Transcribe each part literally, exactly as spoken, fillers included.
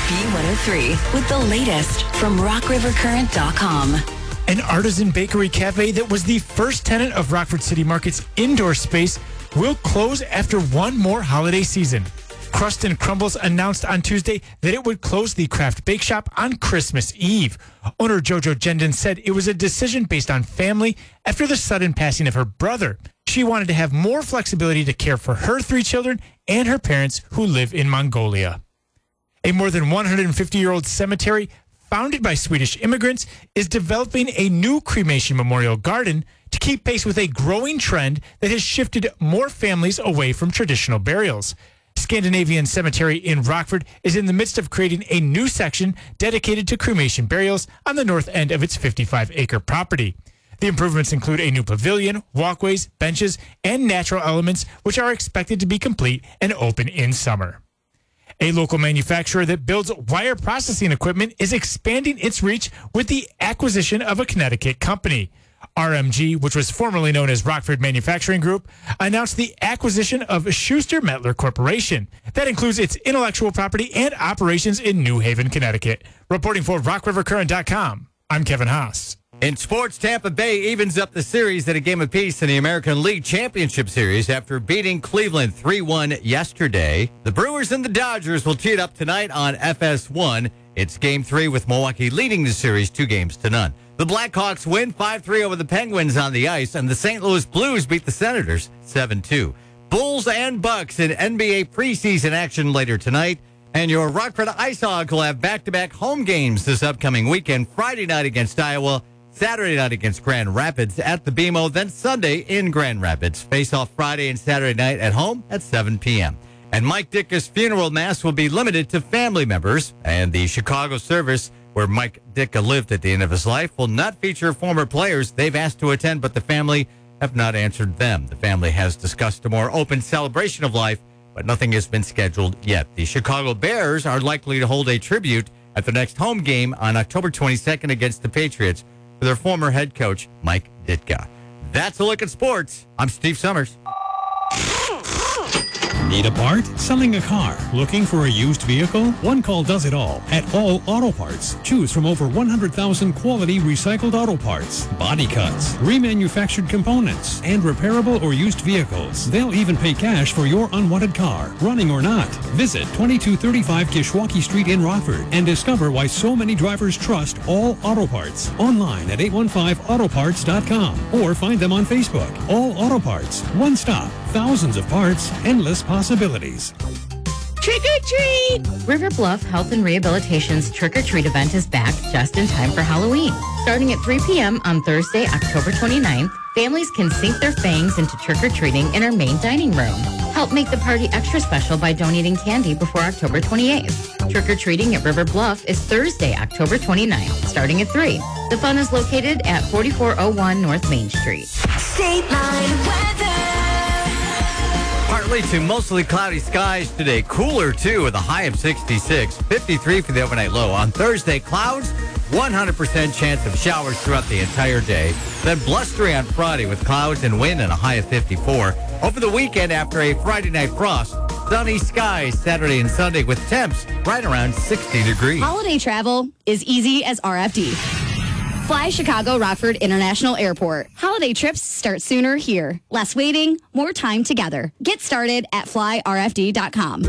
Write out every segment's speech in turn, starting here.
B one oh three with the latest from rock river current dot com. An artisan bakery cafe that was the first tenant of Rockford City Market's indoor space will close after one more holiday season. Crust and Crumbles announced on Tuesday that it would close the craft bake shop on Christmas Eve. Owner Jojo Jenden said it was a decision based on family after the sudden passing of her brother. She wanted to have more flexibility to care for her three children and her parents who live in Mongolia. A more than one hundred fifty-year-old cemetery founded by Swedish immigrants is developing a new cremation memorial garden to keep pace with a growing trend that has shifted more families away from traditional burials. Scandinavian Cemetery in Rockford is in the midst of creating a new section dedicated to cremation burials on the north end of its fifty-five acre property. The improvements include a new pavilion, walkways, benches, and natural elements, which are expected to be complete and open in summer. A local manufacturer that builds wire processing equipment is expanding its reach with the acquisition of a Connecticut company. R M G, which was formerly known as Rockford Manufacturing Group, announced the acquisition of Schuster Mettler Corporation. That includes its intellectual property and operations in New Haven, Connecticut. Reporting for rock river current dot com, I'm Kevin Haas. In sports, Tampa Bay evens up the series at a game apiece in the American League Championship Series after beating Cleveland three one yesterday. The Brewers and the Dodgers will tee it up tonight on F S one. It's game three with Milwaukee leading the series two games to none. The Blackhawks win five three over the Penguins on the ice, and the Saint Louis Blues beat the Senators seven two. Bulls and Bucks in N B A preseason action later tonight. And your Rockford Ice Hogs will have back-to-back home games this upcoming weekend. Friday night against Iowa, Saturday night against Grand Rapids at the B M O, then Sunday in Grand Rapids. Face-off Friday and Saturday night at home at seven p.m. And Mike Ditka's funeral mass will be limited to family members. And the Chicago service, where Mike Ditka lived at the end of his life, will not feature former players. They've asked to attend, but the family have not answered them. The family has discussed a more open celebration of life, but nothing has been scheduled yet. The Chicago Bears are likely to hold a tribute at the next home game on October twenty-second against the Patriots for their former head coach, Mike Ditka. That's a look at sports. I'm Steve Summers. Need a part? Selling a car? Looking for a used vehicle? One call does it all at All Auto Parts. Choose from over one hundred thousand quality recycled auto parts, body cuts, remanufactured components, and repairable or used vehicles. They'll even pay cash for your unwanted car, running or not. Visit twenty-two thirty-five Kishwaukee Street in Rockford and discover why so many drivers trust All Auto Parts. Online at eight one five auto parts dot com or find them on Facebook. All Auto Parts. One stop. Thousands of parts. Endless possibilities. Trick or treat! River Bluff Health and Rehabilitation's Trick or Treat event is back just in time for Halloween. Starting at three p.m. on Thursday, October twenty-ninth, families can sink their fangs into trick or treating in our main dining room. Help make the party extra special by donating candy before October twenty-eighth. Trick or treating at River Bluff is Thursday, October twenty-ninth, starting at three. The fun is located at forty-four oh one North Main Street. State Line weather. Partly to mostly cloudy skies today. Cooler, too, with a high of sixty-six. fifty-three for the overnight low. On Thursday, clouds, one hundred percent chance of showers throughout the entire day. Then blustery on Friday with clouds and wind and a high of fifty-four. Over the weekend, after a Friday night frost, sunny skies Saturday and Sunday with temps right around sixty degrees. Holiday travel is easy as R F D. Fly Chicago Rockford International Airport. Holiday trips start sooner here. Less waiting, more time together. Get started at fly R F D dot com.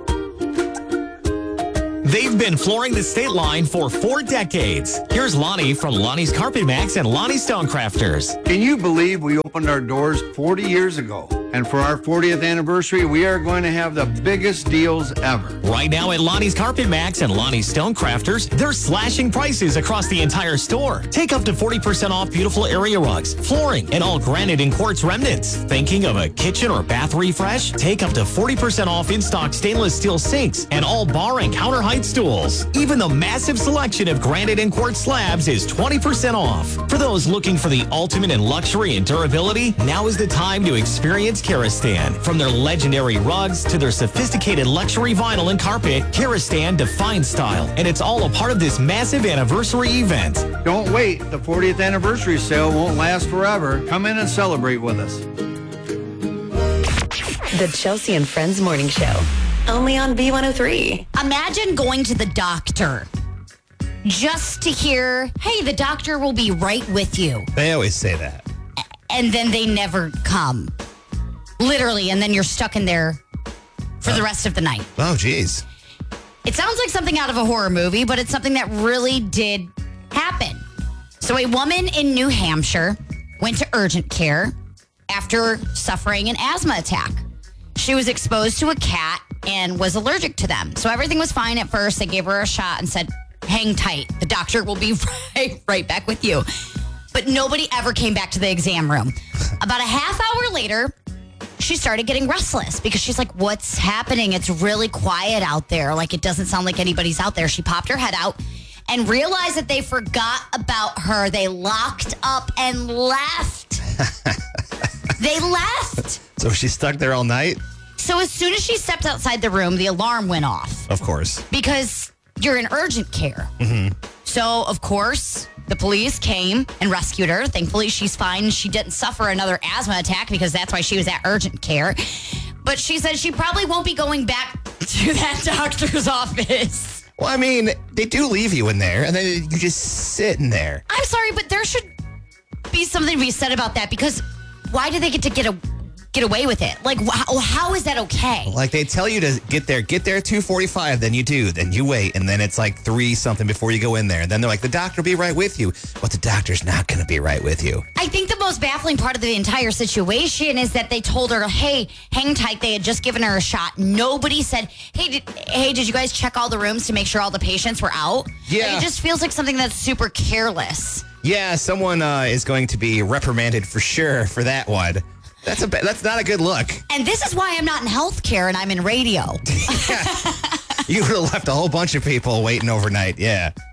They've been flooring the state line for four decades. Here's Lonnie from Lonnie's Carpet Max and Lonnie Stonecrafters. Can you believe we opened our doors forty years ago? And for our fortieth anniversary, we are going to have the biggest deals ever. Right now at Lonnie's Carpet Max and Lonnie's Stonecrafters, they're slashing prices across the entire store. Take up to forty percent off beautiful area rugs, flooring, and all granite and quartz remnants. Thinking of a kitchen or bath refresh? Take up to forty percent off in-stock stainless steel sinks and all bar and counter height stools. Even the massive selection of granite and quartz slabs is twenty percent off. For those looking for the ultimate in luxury and durability, now is the time to experience Karastan. From their legendary rugs to their sophisticated luxury vinyl and carpet, Karastan defines style, and it's all a part of this massive anniversary event. Don't wait. The fortieth anniversary sale won't last forever. Come in and celebrate with us. The Chelsea and Friends Morning Show only on B one oh three. Imagine going to the doctor just to hear, hey, the doctor will be right with you. They always say that. And then they never come. Literally, and then you're stuck in there for oh. the rest of the night. Oh, geez. It sounds like something out of a horror movie, but it's something that really did happen. So a woman in New Hampshire went to urgent care after suffering an asthma attack. She was exposed to a cat and was allergic to them. So everything was fine at first. They gave her a shot and said, hang tight. The doctor will be right, right back with you. But nobody ever came back to the exam room. About a half hour later, she started getting restless because she's like, what's happening? It's really quiet out there. Like, it doesn't sound like anybody's out there. She popped her head out and realized that they forgot about her. They locked up and left. They left. So she's stuck there all night? So as soon as she stepped outside the room, the alarm went off. Of course. Because you're in urgent care. Mm-hmm. So, of course, the police came and rescued her. Thankfully, she's fine. She didn't suffer another asthma attack because that's why she was at urgent care. But she said she probably won't be going back to that doctor's office. Well, I mean, they do leave you in there, and then you just sit in there. I'm sorry, but there should be something to be said about that, because why do they get to get a get away with it? Like, how, how is that okay? Like, they tell you to get there, get there at two forty-five, then you do, then you wait, and then it's like three something before you go in there. And then they're like, the doctor will be right with you. But the doctor's not going to be right with you. I think the most baffling part of the entire situation is that they told her, hey, hang tight. They had just given her a shot. Nobody said, hey, did, hey, did you guys check all the rooms to make sure all the patients were out? Yeah. Like, it just feels like something that's super careless. Yeah, someone uh, is going to be reprimanded for sure for that one. That's a that's not a good look. And this is why I'm not in healthcare and I'm in radio. You would have left a whole bunch of people waiting overnight. Yeah.